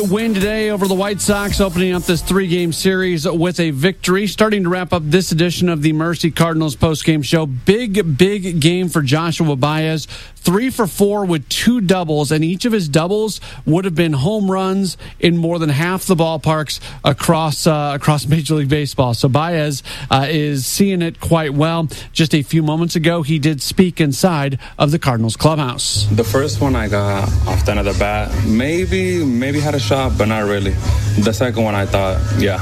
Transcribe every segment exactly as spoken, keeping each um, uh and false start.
Win today over the White Sox, opening up this three-game series with a victory. Starting to wrap up this edition of the Mercy Cardinals post-game show. Big, big game for Joshua Baez. Three for four with two doubles, and each of his doubles would have been home runs in more than half the ballparks across uh, across Major League Baseball. So Baez uh, is seeing it quite well. Just a few moments ago, he did speak inside of the Cardinals clubhouse. The first one I got off the end of the bat, maybe, maybe had a shot, but not really. The second one I thought, yeah,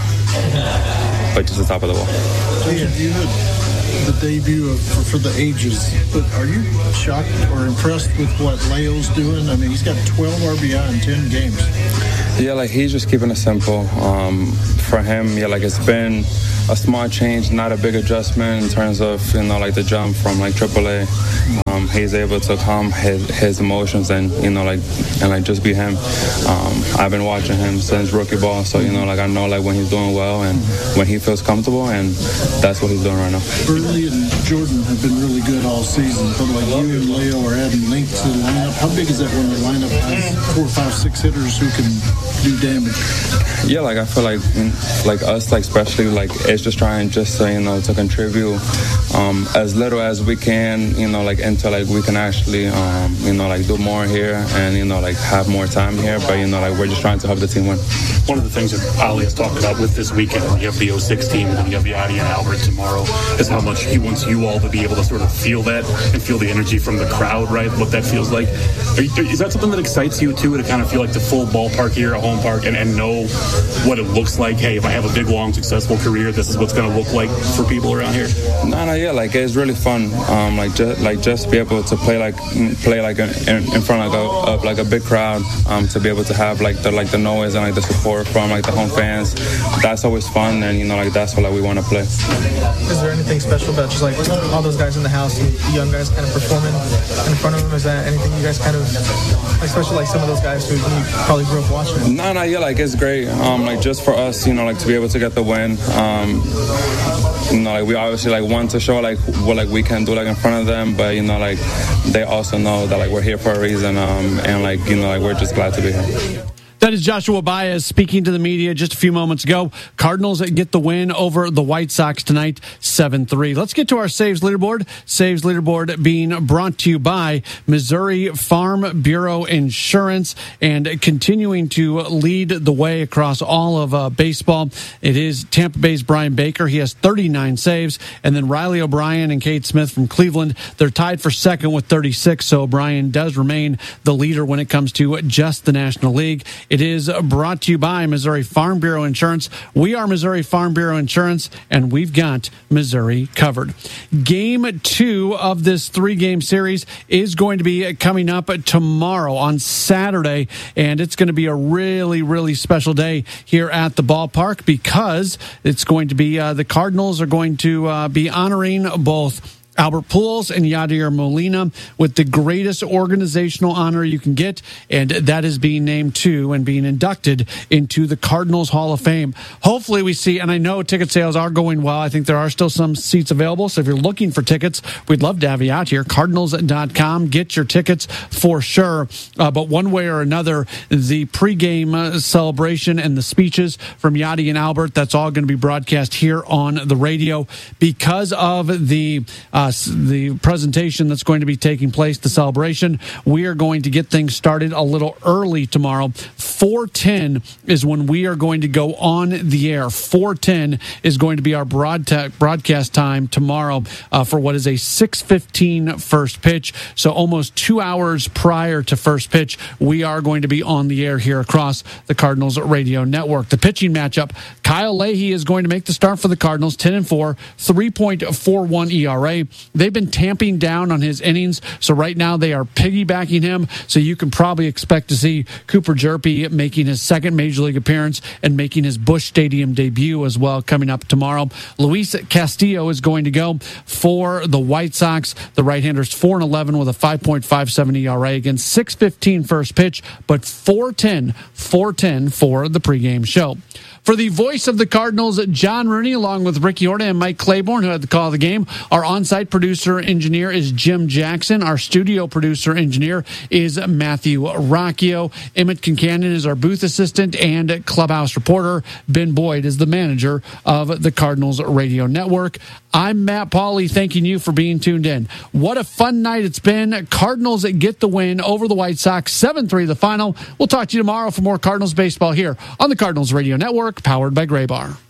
but just the top of the wall. So you had the debut of, for, for the ages, but are you shocked or impressed with what Leo's doing? I mean, he's got twelve R B I in ten games. Yeah, like he's just keeping it simple. Um, for him, yeah, like it's been a small change, not a big adjustment in terms of, you know, like the jump from like triple A. Um, he's able to calm his, his emotions and, you know, like, and like just be him. Um, I've been watching him since rookie ball, so, you know, like I know like when he's doing well and when he feels comfortable, and that's what he's doing right now. Burley and Jordan have been really good all season, but like you and Leo are adding length to the lineup. How big is that when the lineup has four, five, six hitters who can do damage? Yeah, like I feel like like us, like especially like it's just trying just to, you know, to contribute um, as little as we can, you know, like until like we can actually um, you know, like do more here and, you know, like have more time here. But, you know, like we're just trying to help the team win. One of the things that Ali has talked about with this weekend, when you have the oh six team and then you have Yadi and Albert tomorrow, is how much he wants you all to be able to sort of feel that and feel the energy from the crowd, right? What that feels like. Are you, is that something that excites you too, to kind of feel like the full ballpark here, a home park, and, and know what it looks like? Hey, if I have a big, long, successful career, this is what's going to look like for people around here. No, no, yeah, like it's really fun. Um, like just like just be able to play like play like in, in front of, a, of like a big crowd. Um, to be able to have like the like the noise and like the support from like the home fans. That's always fun, and, you know, like that's what like we want to play. Is there anything special about just like all those guys in the house, and the young guys kind of performing in front of them? Is that anything you guys kind of, especially like some of those guys who you probably grew up watching? No, no, yeah, like it's great. Um, like just for us, you know, like to be able to get the win. Um, you know, like we obviously like want to show like what like we can do like in front of them, but, you know, like they also know that like we're here for a reason, um, and like, you know, like we're just glad to be here. That is Joshua Baez speaking to the media just a few moments ago. Cardinals get the win over the White Sox tonight, seven three. Let's get to our saves leaderboard. Saves leaderboard being brought to you by Missouri Farm Bureau Insurance, and continuing to lead the way across all of uh, baseball. It is Tampa Bay's Brian Baker. He has thirty-nine saves, and then Riley O'Brien and Cade Smith from Cleveland. They're tied for second with thirty-six, so O'Brien does remain the leader when it comes to just the National League. It is brought to you by Missouri Farm Bureau Insurance. We are Missouri Farm Bureau Insurance, and we've got Missouri covered. Game two of this three-game series is going to be coming up tomorrow on Saturday, and it's going to be a really, really special day here at the ballpark, because it's going to be uh, the Cardinals are going to uh, be honoring both Albert Pujols and Yadier Molina with the greatest organizational honor you can get, and that is being named to and being inducted into the Cardinals Hall of Fame. Hopefully we see, and I know ticket sales are going well. I think there are still some seats available, so if you're looking for tickets, we'd love to have you out here. Cardinals dot com. Get your tickets for sure. Uh, but one way or another, the pregame uh, celebration and the speeches from Yadi and Albert, that's all going to be broadcast here on the radio. Because of the uh, the presentation that's going to be taking place, the celebration, we are going to get things started a little early tomorrow. four ten is when we are going to go on the air. four ten is going to be our broadcast broadcast time tomorrow uh, for what is a six fifteen first pitch. So almost two hours prior to first pitch, we are going to be on the air here across the Cardinals radio network. The pitching matchup, Kyle Leahy is going to make the start for the Cardinals, ten and four, three point four one E R A. They've been tamping down on his innings, so right now they are piggybacking him, so you can probably expect to see Cooper Jerpy making his second Major League appearance and making his Busch Stadium debut as well coming up tomorrow. Luis Castillo is going to go for the White Sox. The right-hander's four and eleven with a five point five seven E R A. Again, six fifteen first pitch, but four ten, four ten for the pregame show. For the voice of the Cardinals, John Rooney, along with Ricky Horta and Mike Claiborne, who had the call of the game. Our on-site producer engineer is Jim Jackson. Our studio producer engineer is Matthew Rocchio. Emmett Kincannon is our booth assistant, and clubhouse reporter Ben Boyd is the manager of the Cardinals Radio Network. I'm Matt Pauley, thanking you for being tuned in. What a fun night it's been. Cardinals get the win over the White Sox, seven three the final. We'll talk to you tomorrow for more Cardinals baseball here on the Cardinals Radio Network, powered by Graybar.